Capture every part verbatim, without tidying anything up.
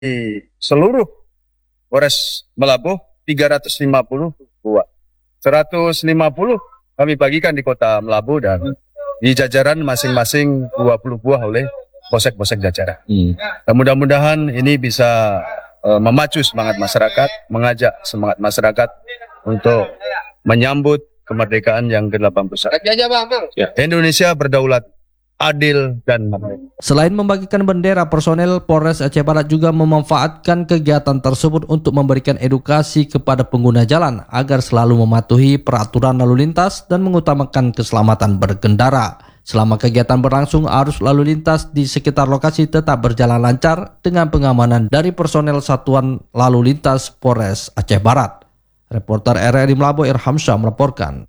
seluruh Polres Melabuh tiga ratus lima puluh buah. seratus lima puluh kami bagikan di kota Melabuh dan di jajaran masing-masing dua puluh buah oleh posek-posek jajaran. Hmm. Dan mudah-mudahan ini bisa uh, memacu semangat masyarakat, mengajak semangat masyarakat untuk menyambut kemerdekaan yang ke delapan puluh satu. Ya. Indonesia berdaulat, adil, dan merdeka. Selain membagikan bendera, personel Polres Aceh Barat juga memanfaatkan kegiatan tersebut untuk memberikan edukasi kepada pengguna jalan agar selalu mematuhi peraturan lalu lintas dan mengutamakan keselamatan berkendara. Selama kegiatan berlangsung, arus lalu lintas di sekitar lokasi tetap berjalan lancar dengan pengamanan dari personel Satuan Lalu Lintas Polres Aceh Barat. Reporter R R I Melabuh Irham Syah melaporkan.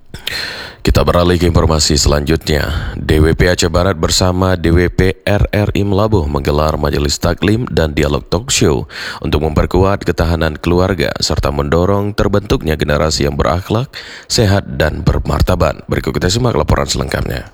Kita beralih ke informasi selanjutnya. D W P Aceh Barat bersama D W P R R I Melabuh menggelar majelis taklim dan dialog talk show untuk memperkuat ketahanan keluarga serta mendorong terbentuknya generasi yang berakhlak, sehat, dan bermartabat. Berikut kita simak laporan selengkapnya.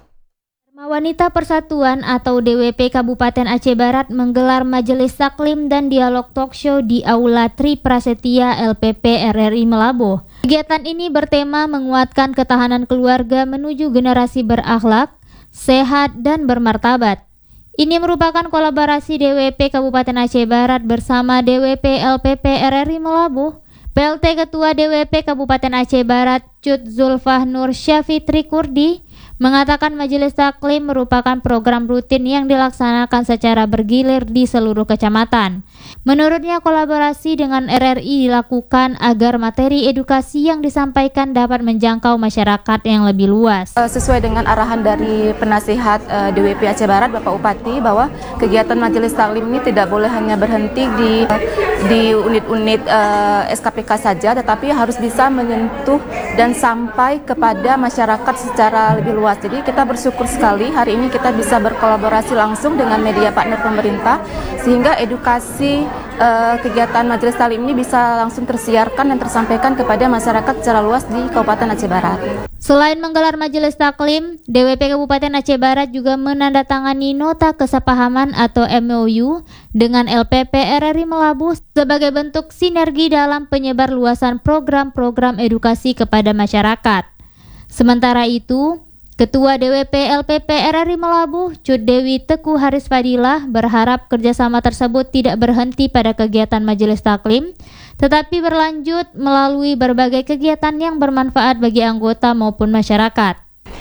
Wanita Persatuan atau D W P Kabupaten Aceh Barat menggelar majelis taklim dan dialog talk show di Aula Tri Prasetya L P P R R I Melabuh. Kegiatan ini bertema menguatkan ketahanan keluarga menuju generasi berakhlak, sehat, dan bermartabat. Ini merupakan kolaborasi D W P Kabupaten Aceh Barat bersama D W P L P P R R I Melabuh. P L T Ketua D W P Kabupaten Aceh Barat Cut Zulfah Nur Syafitri Kurdi mengatakan majelis taklim merupakan program rutin yang dilaksanakan secara bergilir di seluruh kecamatan. Menurutnya, kolaborasi dengan R R I dilakukan agar materi edukasi yang disampaikan dapat menjangkau masyarakat yang lebih luas. Sesuai dengan arahan dari penasihat D W P Aceh Barat Bapak Upati bahwa kegiatan majelis taklim ini tidak boleh hanya berhenti di di unit-unit uh, S K P K saja, tetapi harus bisa menyentuh dan sampai kepada masyarakat secara lebih luas. Jadi kita bersyukur sekali hari ini kita bisa berkolaborasi langsung dengan media partner pemerintah sehingga edukasi uh, kegiatan majelis taklim ini bisa langsung tersiarkan dan tersampaikan kepada masyarakat secara luas di Kabupaten Aceh Barat. Selain menggelar majelis taklim, D W P Kabupaten Aceh Barat juga menandatangani nota kesepahaman atau M O U dengan L P P R R I Melabuh sebagai bentuk sinergi dalam penyebar luasan program-program edukasi kepada masyarakat. Sementara itu, Ketua D W P L P P R R I Melabuh, Cut Dewi Teguh Haris Fadilah, berharap kerjasama tersebut tidak berhenti pada kegiatan majelis taklim, tetapi berlanjut melalui berbagai kegiatan yang bermanfaat bagi anggota maupun masyarakat.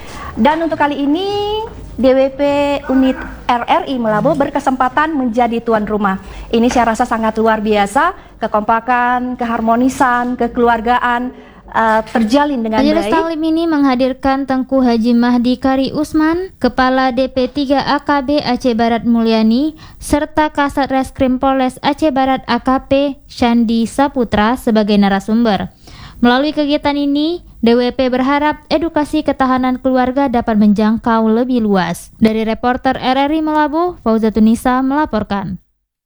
Dan untuk kali ini, D W P Unit R R I Melabuh berkesempatan menjadi tuan rumah. Ini saya rasa sangat luar biasa, kekompakan, keharmonisan, kekeluargaan, Uh, terjalin dengan majelis baik. taklim ini menghadirkan Tengku Haji Mahdi Kari Usman, Kepala D P tiga A K B Aceh Barat Mulyani, serta Kasat Reskrim Polres Aceh Barat A K P Shandi Saputra sebagai narasumber. Melalui kegiatan ini, D W P berharap edukasi ketahanan keluarga dapat menjangkau lebih luas. Dari reporter R R I Melabuh, Fauzatunisa melaporkan.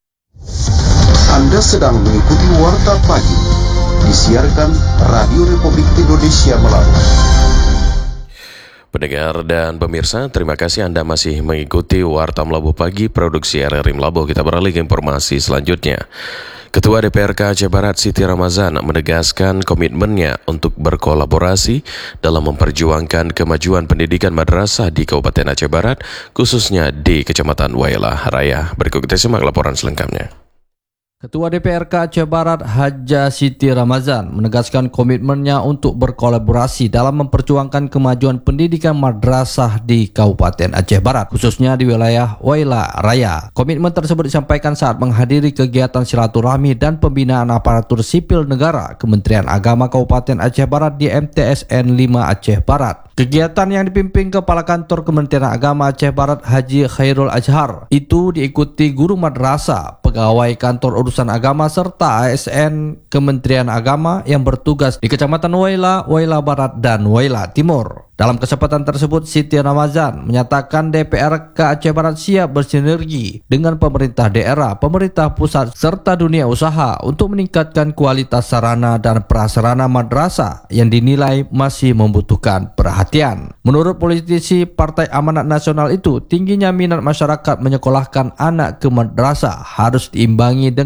Anda sedang mengikuti Warta Pagi disiarkan Radio Republik Indonesia Melabuh. Pendengar dan pemirsa, terima kasih Anda masih mengikuti Warta Melabuh Pagi produksi R R I Melabuh. Kita beralih ke informasi selanjutnya. Ketua D P R K Aceh Barat Siti Ramazan menegaskan komitmennya untuk berkolaborasi dalam memperjuangkan kemajuan pendidikan madrasah di Kabupaten Aceh Barat, khususnya di Kecamatan Wailah Raya. Berikut kita simak laporan selengkapnya. Ketua D P R K Aceh Barat Haja Siti Ramazan menegaskan komitmennya untuk berkolaborasi dalam memperjuangkan kemajuan pendidikan madrasah di Kabupaten Aceh Barat, khususnya di wilayah Wailah Raya. Komitmen tersebut disampaikan saat menghadiri kegiatan silaturahmi dan pembinaan aparatur sipil negara Kementerian Agama Kabupaten Aceh Barat di M T S N lima Aceh Barat. Kegiatan yang dipimpin Kepala Kantor Kementerian Agama Aceh Barat Haji Khairul Azhar itu diikuti guru madrasah, pegawai kantor urusan agama serta A S N Kementerian Agama yang bertugas di Kecamatan Wailah, Wailah Barat, dan Wailah Timur. Dalam kesempatan tersebut, Siti Ramazan menyatakan D P R K Aceh Barat siap bersinergi dengan pemerintah daerah, pemerintah pusat, serta dunia usaha untuk meningkatkan kualitas sarana dan prasarana madrasah yang dinilai masih membutuhkan perhatian. Menurut politisi Partai Amanat Nasional itu, tingginya minat masyarakat menyekolahkan anak ke madrasah harus diimbangi dengan